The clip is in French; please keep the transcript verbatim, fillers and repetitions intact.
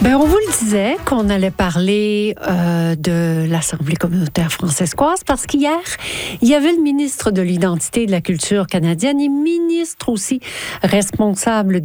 Ben, on vous le disait qu'on allait parler euh, de l'Assemblée communautaire françaiscoise parce qu'hier, il y avait le ministre de l'Identité et de la Culture canadienne et ministre aussi responsable